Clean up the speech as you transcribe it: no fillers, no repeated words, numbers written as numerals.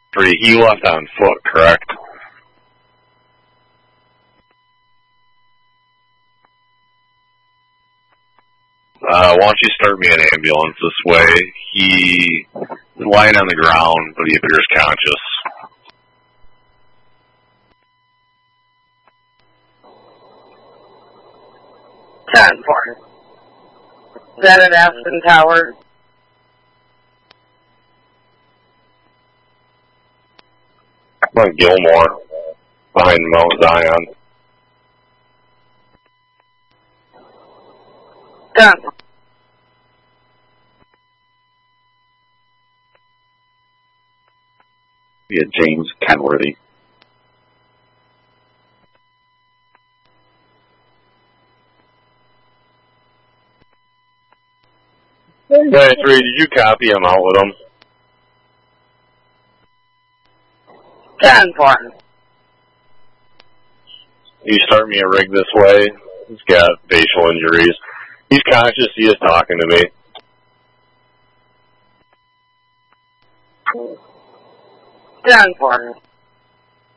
He left on foot, correct? Why don't you start me an ambulance this way? He is lying on the ground, but he appears conscious. 10-4. Is that at Aspen Tower? On Gilmore, behind Mount Zion. 10. Via James Kenworthy. Hey, 3, did you copy him out with him? 10-4. You start me a rig this way. He's got facial injuries. He's conscious. He is talking to me. 10-4.